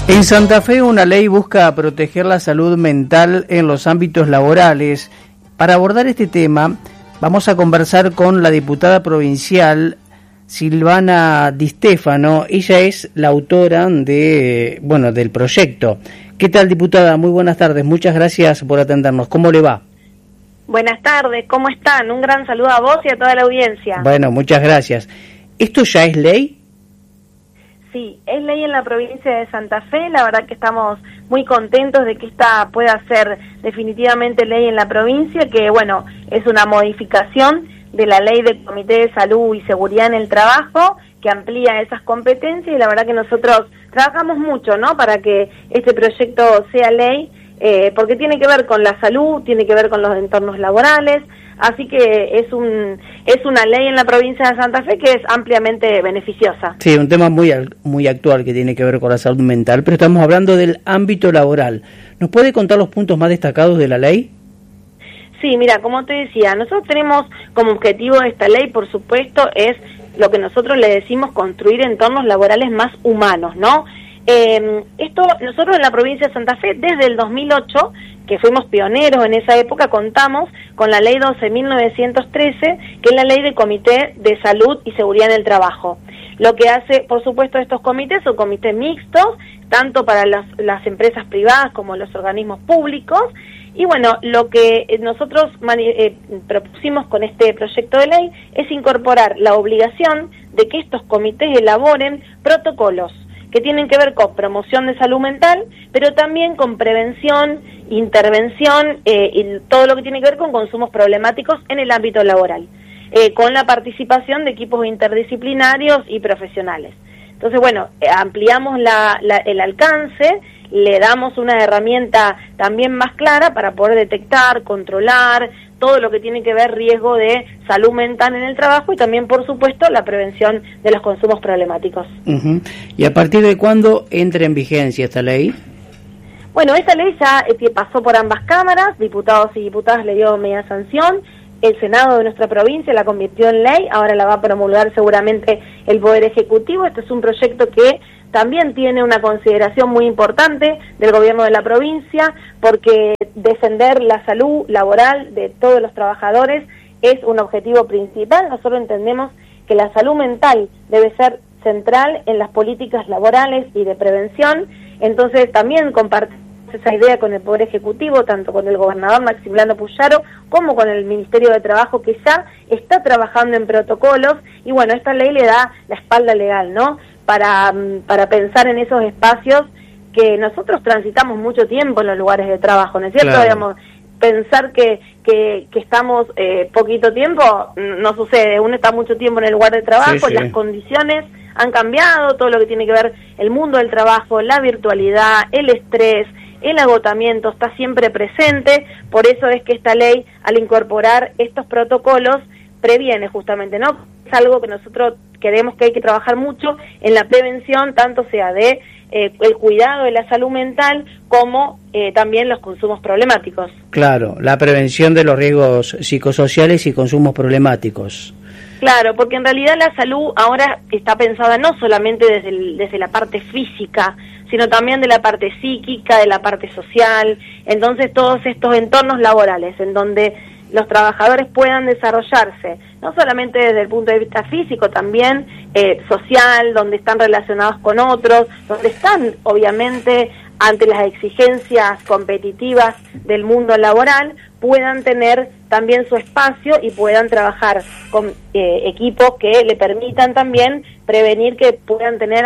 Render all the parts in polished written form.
En Santa Fe una ley busca proteger la salud mental en los ámbitos laborales. Para abordar este tema vamos a conversar con la diputada provincial Silvana Di Stefano. Ella es la autora del proyecto. ¿Qué tal, diputada? Muy buenas tardes. Muchas gracias por atendernos. ¿Cómo le va? Buenas tardes. ¿Cómo están? Un gran saludo a vos y a toda la audiencia. Bueno, muchas gracias. ¿Esto ya es ley? Sí, es ley en la provincia de Santa Fe. La verdad que estamos muy contentos de que esta pueda ser definitivamente ley en la provincia, que bueno, es una modificación de la ley del Comité de Salud y Seguridad en el Trabajo, que amplía esas competencias, y la verdad que nosotros trabajamos mucho, ¿no?, para que este proyecto sea ley, porque tiene que ver con la salud, tiene que ver con los entornos laborales, así que es una ley en la provincia de Santa Fe que es ampliamente beneficiosa. Sí, un tema muy actual que tiene que ver con la salud mental, pero estamos hablando del ámbito laboral. ¿Nos puede contar los puntos más destacados de la ley? Sí, mira, como te decía, nosotros tenemos como objetivo de esta ley, por supuesto, es lo que nosotros le decimos construir entornos laborales más humanos, ¿no? Nosotros en la provincia de Santa Fe, desde el 2008, que fuimos pioneros en esa época, contamos con la ley 12.913, que es la ley del Comité de Salud y Seguridad en el Trabajo. Lo que hace, por supuesto, estos comités son comités mixtos, tanto para las empresas privadas como los organismos públicos. Y bueno, lo que nosotros propusimos con este proyecto de ley es incorporar la obligación de que estos comités elaboren protocolos que tienen que ver con promoción de salud mental, pero también con prevención, intervención y todo lo que tiene que ver con consumos problemáticos en el ámbito laboral, con la participación de equipos interdisciplinarios y profesionales. Entonces, bueno, ampliamos el alcance, le damos una herramienta también más clara para poder detectar, controlar todo lo que tiene que ver riesgo de salud mental en el trabajo y también, por supuesto, la prevención de los consumos problemáticos. Uh-huh. ¿Y a partir de cuándo entra en vigencia esta ley? Bueno, esta ley ya pasó por ambas cámaras, diputados y diputadas le dio media sanción, el Senado de nuestra provincia la convirtió en ley, ahora la va a promulgar seguramente el Poder Ejecutivo. Este es un proyecto que también tiene una consideración muy importante del gobierno de la provincia, porque defender la salud laboral de todos los trabajadores es un objetivo principal. Nosotros entendemos que la salud mental debe ser central en las políticas laborales y de prevención, entonces también compartimos esa idea con el Poder Ejecutivo, tanto con el gobernador Maximiliano Puyaro como con el Ministerio de Trabajo, que ya está trabajando en protocolos, y bueno, esta ley le da la espalda legal, ¿no?, para pensar en esos espacios que nosotros transitamos mucho tiempo en los lugares de trabajo, ¿no es cierto? Claro. Digamos, pensar que estamos poquito tiempo, no sucede. Uno está mucho tiempo en el lugar de trabajo, sí. Las condiciones han cambiado, todo lo que tiene que ver el mundo del trabajo, la virtualidad, el estrés, el agotamiento está siempre presente. Por eso es que esta ley, al incorporar estos protocolos, previene justamente, ¿no? Es algo que nosotros creemos que hay que trabajar mucho en la prevención, tanto sea de el cuidado de la salud mental como también los consumos problemáticos. Claro, la prevención de los riesgos psicosociales y consumos problemáticos. Claro, porque en realidad la salud ahora está pensada no solamente desde la parte física, sino también de la parte psíquica, de la parte social. Entonces todos estos entornos laborales en donde los trabajadores puedan desarrollarse, no solamente desde el punto de vista físico, también social, donde están relacionados con otros, donde están obviamente ante las exigencias competitivas del mundo laboral, puedan tener también su espacio y puedan trabajar con equipos que le permitan también prevenir que puedan tener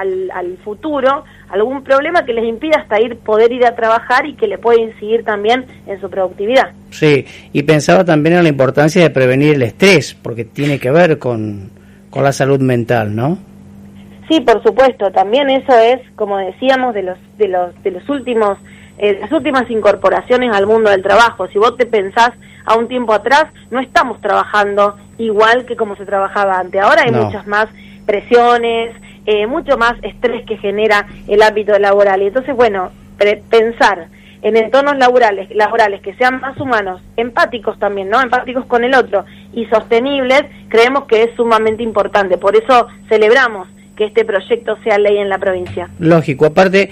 al futuro algún problema que les impida hasta poder ir a trabajar y que le puede incidir también en su productividad. Sí, y pensaba también en la importancia de prevenir el estrés, porque tiene que ver con la salud mental, ¿no? Sí, por supuesto, también eso es, como decíamos, de los últimos, las últimas incorporaciones al mundo del trabajo. Si vos te pensás a un tiempo atrás, no estamos trabajando igual que como se trabajaba antes. Ahora hay muchas más presiones, mucho más estrés que genera el ámbito laboral. Y entonces, bueno, pensar en entornos laborales que sean más humanos, empáticos también, ¿no? Empáticos con el otro y sostenibles, creemos que es sumamente importante. Por eso celebramos que este proyecto sea ley en la provincia. Lógico, aparte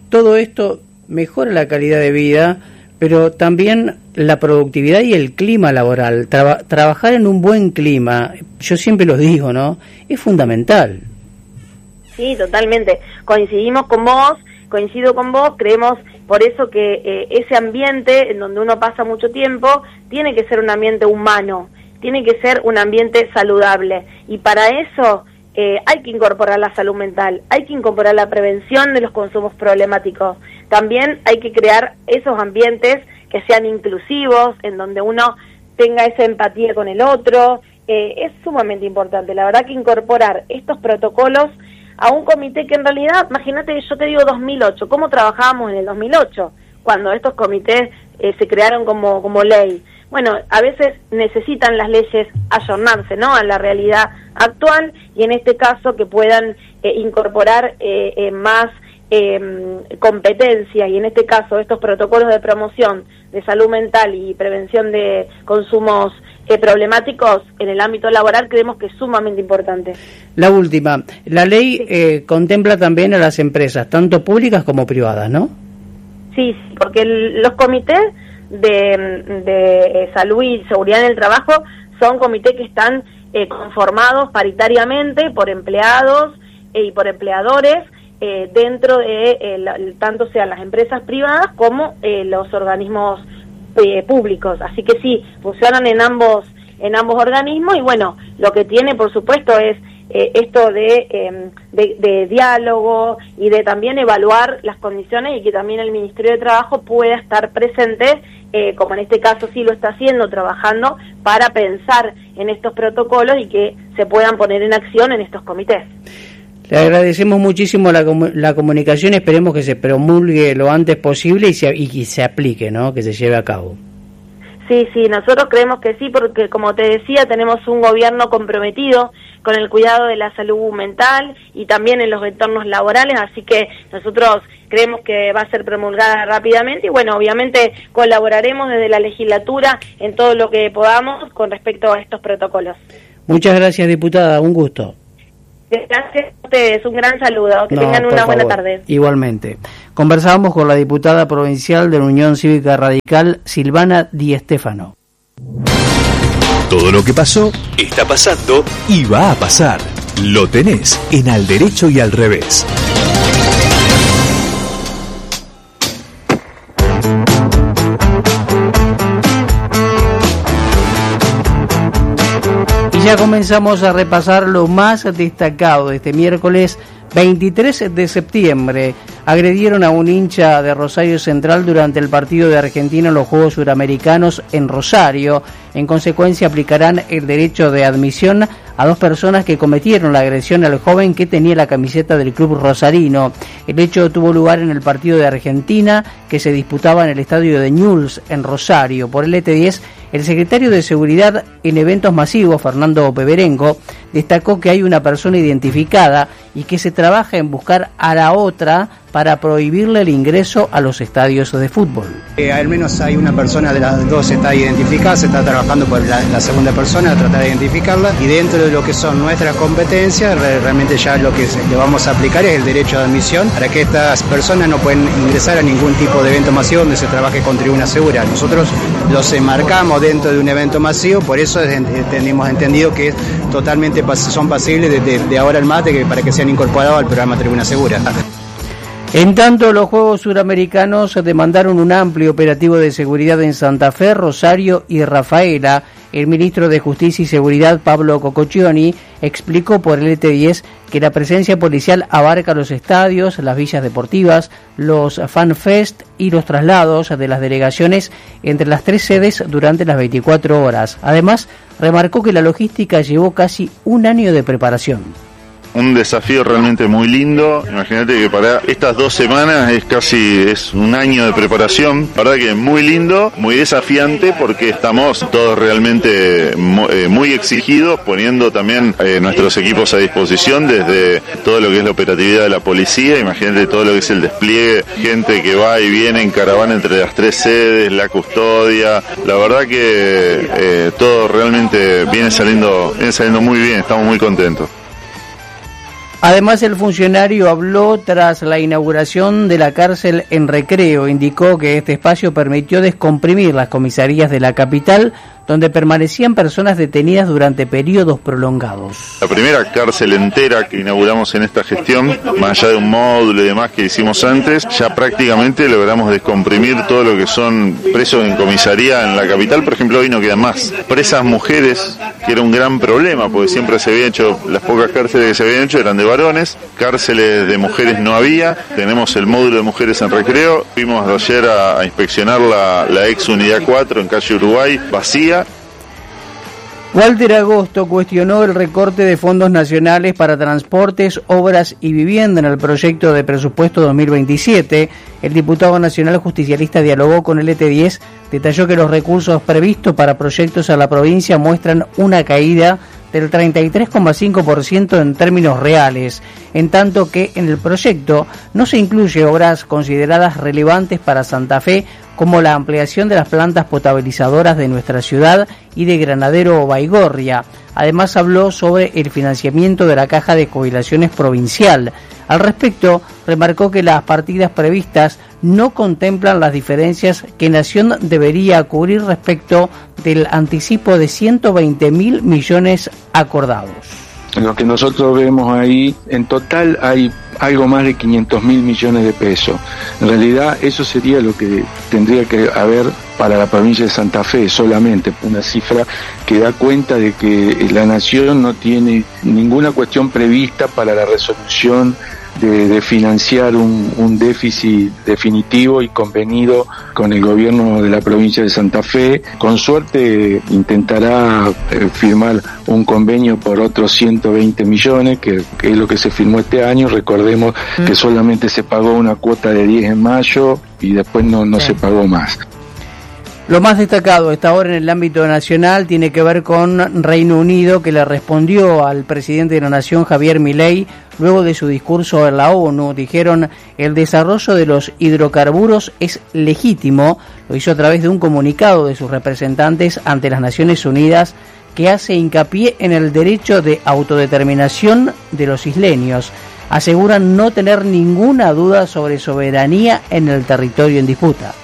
todo esto mejora la calidad de vida, pero también la productividad y el clima laboral. Trabajar en un buen clima, yo siempre lo digo, ¿no? Es fundamental. Sí, totalmente. Coincido con vos, creemos por eso que ese ambiente en donde uno pasa mucho tiempo tiene que ser un ambiente humano, tiene que ser un ambiente saludable, y para eso hay que incorporar la salud mental, hay que incorporar la prevención de los consumos problemáticos. También hay que crear esos ambientes que sean inclusivos, en donde uno tenga esa empatía con el otro. Es sumamente importante, la verdad, que incorporar estos protocolos a un comité que en realidad, imagínate, yo te digo 2008, ¿cómo trabajábamos en el 2008? Cuando estos comités se crearon como ley. Bueno, a veces necesitan las leyes ayornarse, ¿no?, a la realidad actual, y en este caso que puedan incorporar más competencia, y en este caso estos protocolos de promoción de salud mental y prevención de consumos problemáticos en el ámbito laboral, creemos que es sumamente importante. La última, la ley contempla también a las empresas, tanto públicas como privadas, ¿no? Sí, porque los comités de salud y seguridad en el trabajo son comités que están conformados paritariamente por empleados y por empleadores, dentro de tanto sean las empresas privadas como los organismos públicos. Así que sí, funcionan en ambos organismos, y bueno, lo que tiene por supuesto es esto de diálogo y de también evaluar las condiciones, y que también el Ministerio de Trabajo pueda estar presente, como en este caso sí lo está haciendo, trabajando para pensar en estos protocolos y que se puedan poner en acción en estos comités. Le agradecemos muchísimo la comunicación, esperemos que se promulgue lo antes posible y que se aplique, ¿no?, que se lleve a cabo. Sí, nosotros creemos que sí, porque como te decía, tenemos un gobierno comprometido con el cuidado de la salud mental y también en los entornos laborales, así que nosotros creemos que va a ser promulgada rápidamente, y bueno, obviamente colaboraremos desde la legislatura en todo lo que podamos con respecto a estos protocolos. Muchas gracias, diputada, un gusto. Gracias a ustedes, un gran saludo, que tengan una buena tarde. Igualmente. Conversábamos con la diputada provincial de la Unión Cívica Radical, Silvana Di Stéfano. Todo lo que pasó, está pasando y va a pasar. Lo tenés en Al Derecho y al Revés. Ya comenzamos a repasar lo más destacado de este miércoles 23 de septiembre. Agredieron a un hincha de Rosario Central durante el partido de Argentina en los Juegos Suramericanos en Rosario. En consecuencia, aplicarán el derecho de admisión a 2 personas que cometieron la agresión al joven que tenía la camiseta del club rosarino. El hecho tuvo lugar en el partido de Argentina que se disputaba en el estadio de Newell's en Rosario. Por el ET10, el secretario de Seguridad en Eventos Masivos, Fernando Peberengo, destacó que hay una persona identificada y que se trabaja en buscar a la otra para prohibirle el ingreso a los estadios de fútbol. Al menos hay una persona de las dos está identificada, se está trabajando por la segunda persona, tratar de identificarla, y dentro de lo que son nuestras competencias, realmente ya lo que le vamos a aplicar es el derecho de admisión para que estas personas no pueden ingresar a ningún tipo de evento masivo donde se trabaje con tribuna segura. Nosotros los enmarcamos dentro de un evento masivo, por eso hemos entendido que totalmente son pasibles de ahora en más para que sean incorporados al programa Tribuna Segura. En tanto, los Juegos Suramericanos demandaron un amplio operativo de seguridad en Santa Fe, Rosario y Rafaela. El ministro de Justicia y Seguridad, Pablo Cococcioni, explicó por el ET10 que la presencia policial abarca los estadios, las villas deportivas, los fanfest y los traslados de las delegaciones entre las 3 sedes durante las 24 horas. Además, remarcó que la logística llevó casi un año de preparación. Un desafío realmente muy lindo. Imagínate que para estas 2 semanas es un año de preparación. La verdad que muy lindo, muy desafiante, porque estamos todos realmente muy exigidos, poniendo también nuestros equipos a disposición, desde todo lo que es la operatividad de la policía. Imagínate todo lo que es el despliegue, gente que va y viene en caravana entre las 3 sedes, la custodia. La verdad que todo realmente viene saliendo muy bien, estamos muy contentos. Además, el funcionario habló tras la inauguración de la cárcel en Recreo. Indicó que este espacio permitió descomprimir las comisarías de la capital, donde permanecían personas detenidas durante periodos prolongados. La primera cárcel entera que inauguramos en esta gestión, más allá de un módulo y demás que hicimos antes, ya prácticamente logramos descomprimir todo lo que son presos en comisaría en la capital. Por ejemplo, hoy no quedan más presas mujeres, que era un gran problema, porque siempre se había hecho, las pocas cárceles que se habían hecho eran de varones, cárceles de mujeres no había. Tenemos el módulo de mujeres en Recreo. Fuimos ayer a inspeccionar la ex unidad 4 en calle Uruguay, vacía. Walter Agosto cuestionó el recorte de fondos nacionales para transportes, obras y vivienda en el proyecto de presupuesto 2027. El diputado nacional justicialista dialogó con el ET10, detalló que los recursos previstos para proyectos a la provincia muestran una caída del 33,5% en términos reales, en tanto que en el proyecto no se incluye obras consideradas relevantes para Santa Fe, como la ampliación de las plantas potabilizadoras de nuestra ciudad y de Granadero Baigorria. Además habló sobre el financiamiento de la Caja de Jubilaciones Provincial. Al respecto, remarcó que las partidas previstas no contemplan las diferencias que Nación debería cubrir respecto del anticipo de 120.000 millones acordados. Lo que nosotros vemos ahí, en total hay algo más de 500.000 millones de pesos. En realidad eso sería lo que tendría que haber para la provincia de Santa Fe solamente, una cifra que da cuenta de que la Nación no tiene ninguna cuestión prevista para la resolución de financiar un déficit definitivo y convenido con el gobierno de la provincia de Santa Fe. Con suerte intentará firmar un convenio por otros 120 millones, que es lo que se firmó este año. Recordemos que solamente se pagó una cuota de 10 en mayo y después no se pagó más. Lo más destacado esta hora en el ámbito nacional tiene que ver con Reino Unido, que le respondió al presidente de la Nación, Javier Milei, luego de su discurso en la ONU. Dijeron: el desarrollo de los hidrocarburos es legítimo. Lo hizo a través de un comunicado de sus representantes ante las Naciones Unidas, que hace hincapié en el derecho de autodeterminación de los isleños. Aseguran no tener ninguna duda sobre soberanía en el territorio en disputa.